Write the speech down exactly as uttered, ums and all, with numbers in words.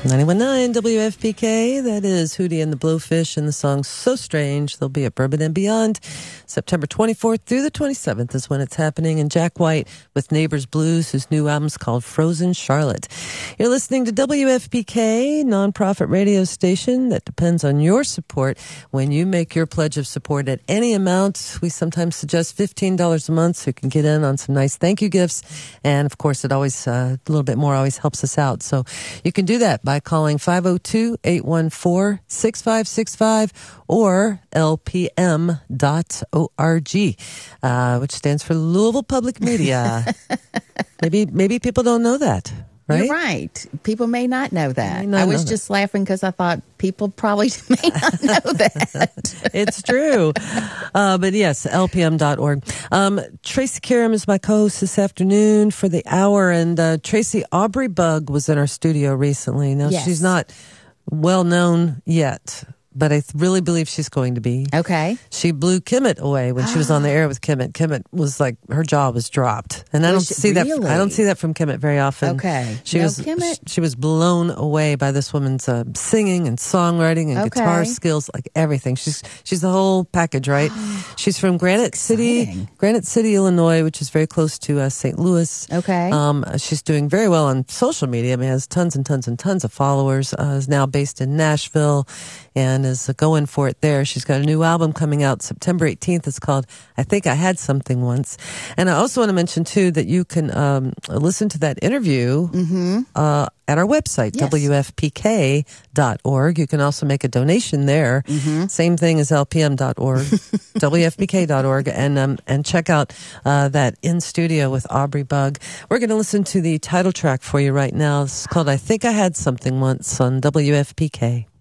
ninety-one point nine W F P K, that is Hootie and the Blowfish and the song So Strange. They'll be at Bourbon and Beyond September twenty-fourth through the twenty-seventh is when it's happening. And Jack White with Neighbors Blues, whose new album's called Frozen Charlotte. You're listening to W F P K, nonprofit radio station that depends on your support. When you make your pledge of support at any amount, we sometimes suggest fifteen dollars a month so you can get in on some nice thank you gifts. And of course, it always, uh, a little bit more always helps us out. So you can do that by calling five oh two, eight one four, six five six five or L P M dot org, uh, which stands for Louisville Public Media. maybe maybe people don't know that. Right? You're right. People may not know that. Not I was know just that. laughing because I thought people probably may not know that. It's true. Uh, but yes, L P M dot org. Um, Tracy Karam is my co-host this afternoon for the hour. And uh, Tracy, Aubrey Bug was in our studio recently. Now, yes. she's not well known yet, but I really believe she's going to be. Okay. She blew Kimmett away when she was on the air with Kimmett. Kimmett was like, her jaw was dropped. And I don't Was she- see that, really? I don't see that from Kimmett very often. Okay. She No was, Kimmett? she was blown away by this woman's uh, singing and songwriting and Okay. guitar skills, like everything. She's, she's the whole package, right? She's from Granite City, Exciting. Granite City, Illinois, which is very close to uh, Saint Louis. Okay. Um, she's doing very well on social media. I mean, has tons and tons and tons of followers. Uh, is now based in Nashville and is uh, going for it there. She's got a new album coming out September eighteenth. It's called I Think I Had Something Once. And I also want to mention, too, that you can um, listen to that interview Mm-hmm. uh, at our website, Yes. W F P K dot org. You can also make a donation there. Mm-hmm. Same thing as L P M dot org, W F P K dot org, and um, and check out uh, that in studio with Aubrey Bug. We're going to listen to the title track for you right now. It's called I Think I Had Something Once on W F P K.